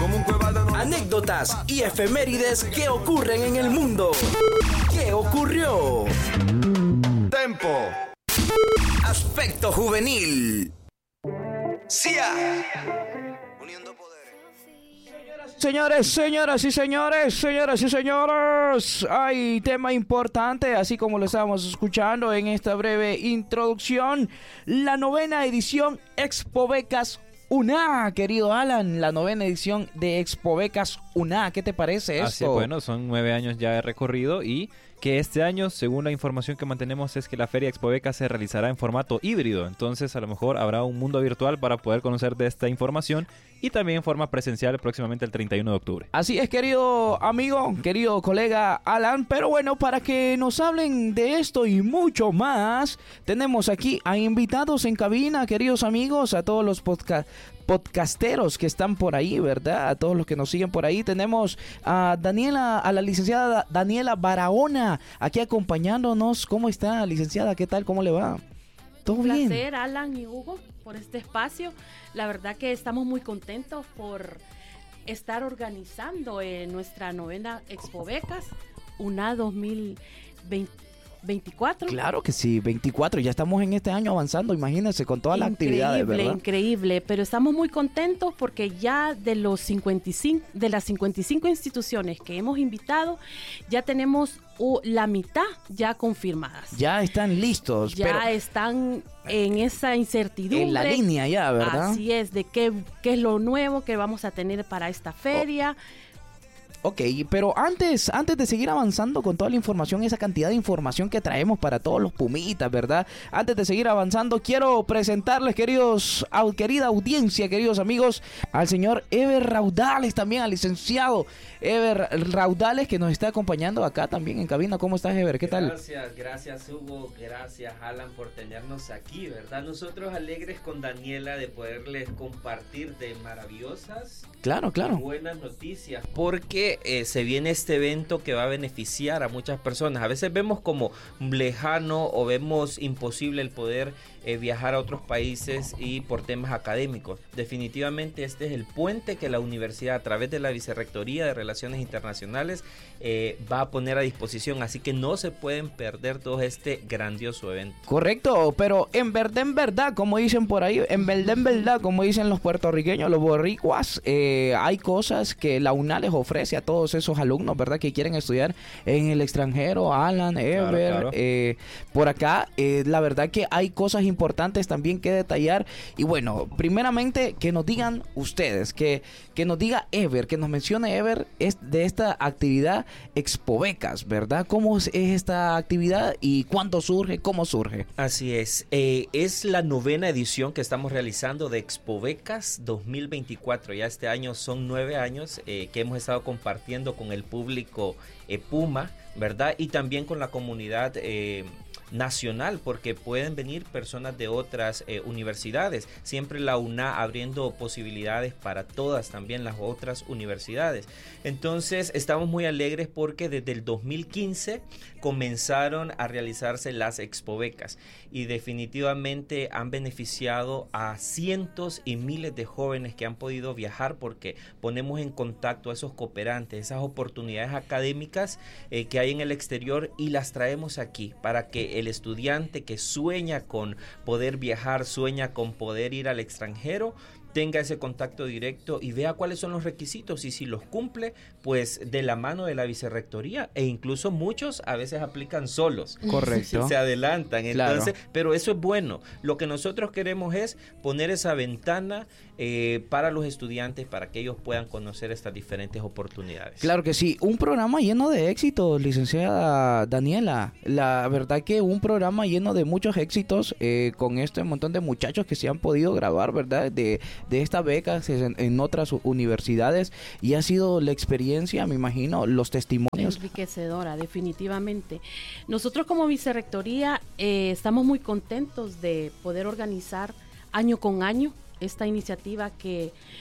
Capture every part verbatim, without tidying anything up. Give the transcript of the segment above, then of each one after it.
Anécdotas y efemérides que ocurren en el mundo. ¿Qué ocurrió? Tempo. Aspecto juvenil. C I A. Uniendo poderes. Señores, señoras y señores, señoras y señores, hay tema importante, así como lo estábamos escuchando en esta breve introducción, la novena edición Expo Becas U N A, querido Alan, la novena edición de Expo Becas U N A, ¿qué te parece esto? Así es, bueno, son nueve años ya de recorrido y que este año, según la información que mantenemos, es que la Feria Expo Becas se realizará en formato híbrido, entonces a lo mejor habrá un mundo virtual para poder conocer de esta información y también en forma presencial próximamente el treinta y uno de octubre. Así es, querido amigo, querido colega Alan, pero bueno, para que nos hablen de esto y mucho más, tenemos aquí a invitados en cabina, queridos amigos, a todos los podcasts. podcasteros que están por ahí, ¿verdad? A todos los que nos siguen por ahí. Tenemos a Daniela, a la licenciada Daniela Barahona, aquí acompañándonos. ¿Cómo está, licenciada? ¿Qué tal? ¿Cómo le va? ¿Todo Un bien? placer, Alan y Hugo, por este espacio. La verdad que estamos muy contentos por estar organizando eh, nuestra novena Expo Becas U N A dos mil veinticuatro. Claro que sí, veinticuatro, ya estamos en este año avanzando, imagínense, con todas las actividades, ¿verdad? Increíble, increíble, pero estamos muy contentos porque ya de los cincuenta y cinco, de las cincuenta y cinco instituciones que hemos invitado, ya tenemos uh, la mitad ya confirmadas. Ya están listos. Ya pero están en esa incertidumbre. en la línea ya, ¿verdad? Así es, de qué, qué es lo nuevo que vamos a tener para esta feria. Oh. Ok, pero antes, antes de seguir avanzando con toda la información, esa cantidad de información que traemos para todos los pumitas, ¿verdad? Antes de seguir avanzando, quiero presentarles, queridos, a, querida audiencia, queridos amigos, al señor Ever Raudales, también al licenciado Ever Raudales, que nos está acompañando acá también en cabina. ¿Cómo estás, Ever? ¿Qué tal? Gracias, gracias, Hugo, gracias, Alan, por tenernos aquí, ¿verdad? Nosotros alegres con Daniela de poderles compartir de maravillosas, claro, claro, buenas noticias, porque Eh, se viene este evento que va a beneficiar a muchas personas. A veces vemos como lejano o vemos imposible el poder eh, viajar a otros países y por temas académicos. Definitivamente este es el puente que la universidad, a través de la Vicerrectoría de Relaciones Internacionales, eh, va a poner a disposición, así que no se pueden perder todo este grandioso evento. Correcto, pero en verdad, en verdad, como dicen por ahí, en verdad, en verdad, como dicen los puertorriqueños, los borricuas, eh, hay cosas que la U N A les ofrece a todos esos alumnos, ¿verdad? Que quieren estudiar en el extranjero, Alan, Ever, claro, claro. Eh, por acá, eh, la verdad que hay cosas importantes también que detallar. Y bueno, primeramente que nos digan ustedes, que, que nos diga Ever, que nos mencione Ever es de esta actividad Expo Becas, ¿verdad? ¿Cómo es esta actividad y cuándo surge, cómo surge? Así es, eh, es la novena edición que estamos realizando de Expo Becas dos mil veinticuatro. Ya este año son nueve años eh, que hemos estado compartiendo con el público eh, Puma, ¿verdad? Y también con la comunidad eh, nacional, porque pueden venir personas de otras eh, universidades. Siempre la U N A abriendo posibilidades para todas también las otras universidades. Entonces estamos muy alegres porque desde el dos mil quince comenzaron a realizarse las Expo Becas y definitivamente han beneficiado a cientos y miles de jóvenes que han podido viajar porque ponemos en contacto a esos cooperantes, esas oportunidades académicas eh, que hay en el exterior y las traemos aquí para que el estudiante que sueña con poder viajar, sueña con poder ir al extranjero, tenga ese contacto directo y vea cuáles son los requisitos y si los cumple, pues de la mano de la vicerrectoría, e incluso muchos a veces aplican solos. Correcto. Se adelantan, entonces, claro. Pero eso es bueno. Lo que nosotros queremos es poner esa ventana eh, para los estudiantes para que ellos puedan conocer estas diferentes oportunidades. Claro que sí, un programa lleno de éxitos, licenciada Daniela. La verdad que un programa lleno de muchos éxitos eh, con este montón de muchachos que se han podido grabar, ¿verdad? De de estas becas en, en otras universidades, y ha sido la experiencia, me imagino, los testimonios. Enriquecedora, definitivamente. Nosotros como vicerrectoría eh, estamos muy contentos de poder organizar año con año esta iniciativa que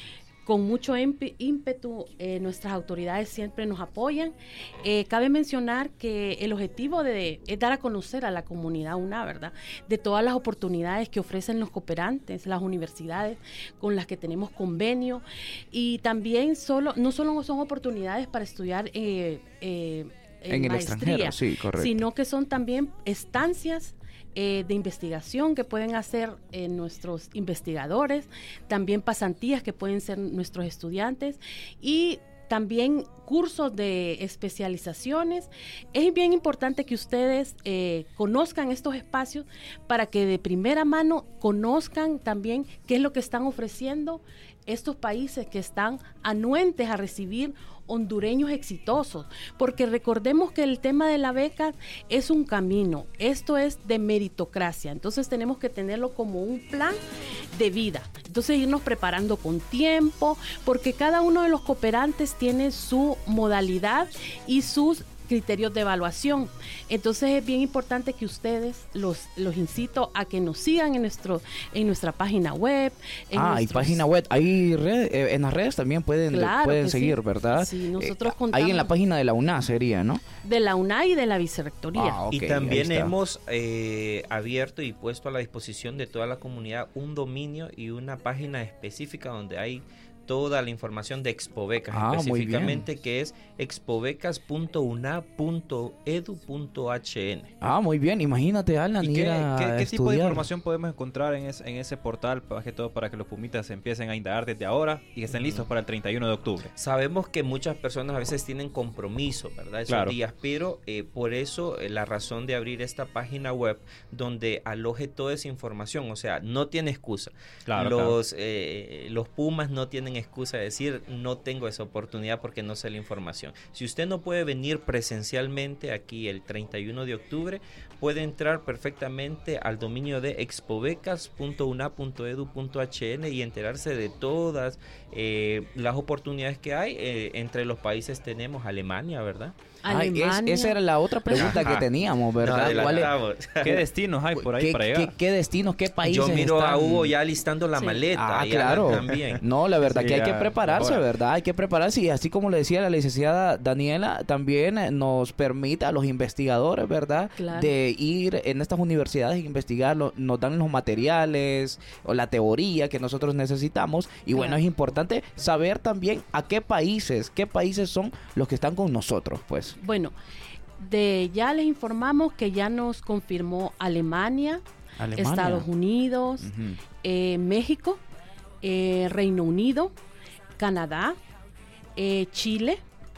con mucho ímpetu, eh, nuestras autoridades siempre nos apoyan. Eh, cabe mencionar que el objetivo de, es dar a conocer a la comunidad U N A, ¿verdad? De todas las oportunidades que ofrecen los cooperantes, las universidades con las que tenemos convenio, y también solo, no solo son oportunidades para estudiar eh, eh, en, en el maestría, extranjero, sí, correcto. Sino que son también estancias Eh, de investigación que pueden hacer eh, nuestros investigadores, también pasantías que pueden ser nuestros estudiantes y también cursos de especializaciones. Es bien importante que ustedes eh, conozcan estos espacios para que de primera mano conozcan también qué es lo que están ofreciendo estos países que están anuentes a recibir hondureños exitosos, porque recordemos que el tema de la beca es un camino, esto es de meritocracia, entonces tenemos que tenerlo como un plan de vida, entonces irnos preparando con tiempo, porque cada uno de los cooperantes tiene su modalidad y sus criterios de evaluación. Entonces es bien importante que ustedes los los incito a que nos sigan en nuestro en nuestra página web. En ah, nuestros... y página web. Ahí red, eh, en las redes también pueden, claro pueden seguir, sí. ¿verdad? Sí, nosotros eh, contamos. Ahí en la página de la U N A sería, ¿no? De la U N A y de la Vicerrectoría. Ah, okay, y también hemos eh, abierto y puesto a la disposición de toda la comunidad un dominio y una página específica donde hay toda la información de Expobecas, ah, específicamente, que es expobecas punto u n a punto e d u punto h n. Ah, muy bien. Imagínate, Alan, ¿Y ir qué, a qué, qué tipo de estudiar. información podemos encontrar en, es, en ese portal, más que todo para que los pumitas empiecen a indagar desde ahora y que estén listos para el treinta y uno de octubre? Sabemos que muchas personas a veces tienen compromiso, ¿verdad? Esos Claro. días, pero eh, por eso eh, la razón de abrir esta página web donde aloje toda esa información, o sea, no tiene excusa. Claro, los, claro. Eh, los Pumas no tienen excusa de decir no tengo esa oportunidad porque no sé la información. Si usted no puede venir presencialmente aquí el treinta y uno de octubre, puede entrar perfectamente al dominio de expobecas punto u n a punto e d u punto h n y enterarse de todas eh, las oportunidades que hay. Eh, entre los países tenemos Alemania, ¿verdad? Ay, es- Alemania. esa era la otra pregunta que teníamos, ¿verdad? No, ¿Cuál es- adelantamos. ¿Qué destinos hay por ahí ¿Qué, para qué- llegar? qué destinos, qué países Yo miro están? a Hugo ya listando la Sí. maleta. Ah, y Alan claro. también. No, la verdad Sí, que hay que ya, prepararse, ahora. ¿verdad? Hay que prepararse y así como le decía la licenciada Daniela, también eh, nos permite a los investigadores, ¿verdad? Claro. De ir en estas universidades e investigarlo, nos dan los materiales o la teoría que nosotros necesitamos y bueno, Claro. es importante saber también a qué países, qué países son los que están con nosotros, pues. Bueno, de ya les informamos que ya nos confirmó Alemania, Alemania. Estados Unidos, Ujú. eh, México, eh, Reino Unido, Canadá, eh, Chile,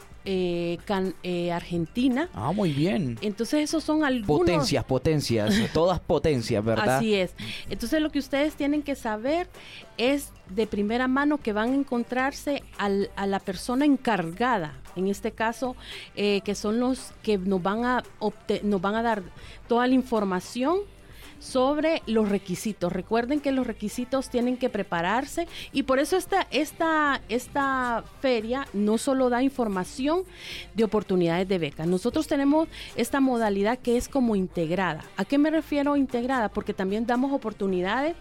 eh, can- eh, Argentina. Ah, muy bien. Entonces esos son algunos. Potencias, potencias, todas potencias, ¿verdad? Así es. Entonces lo que ustedes tienen que saber es de primera mano que van a encontrarse al- a la persona encargada, en este caso, eh, que son los que nos van a obte- nos van a dar toda la información sobre los requisitos. Recuerden que los requisitos tienen que prepararse y por eso esta, esta, esta feria no solo da información de oportunidades de becas. Nosotros tenemos esta modalidad que es como integrada. ¿A qué me refiero integrada? Porque también damos oportunidades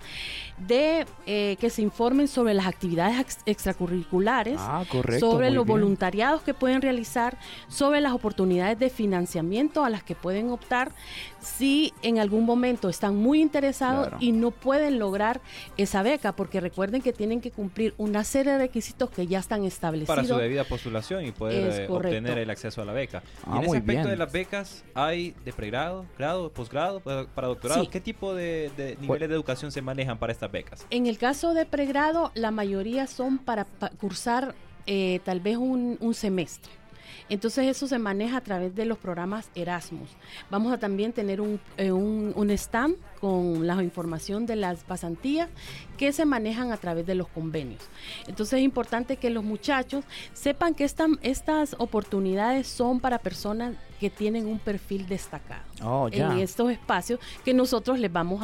de eh, que se informen sobre las actividades ex- extracurriculares, Ah, correcto. sobre muy los bien. voluntariados que pueden realizar, sobre las oportunidades de financiamiento a las que pueden optar si en algún momento están muy interesados Claro. y no pueden lograr esa beca, porque recuerden que tienen que cumplir una serie de requisitos que ya están establecidos. Para su debida postulación y poder Es eh, correcto. obtener el acceso a la beca. Ah, y en ese muy aspecto bien. de las becas, ¿hay de pregrado, grado, posgrado, para, para doctorado? Sí. ¿Qué tipo de, de niveles de educación se manejan para estas becas? En el caso de pregrado, la mayoría son para pa- cursar eh, tal vez un, un semestre. Entonces eso se maneja a través de los programas Erasmus. Vamos a también tener un, eh, un, un stand con la información de las pasantías que se manejan a través de los convenios. Entonces es importante que los muchachos sepan que esta- estas oportunidades son para personas que tienen un perfil destacado Oh, ya. en estos espacios que nosotros les vamos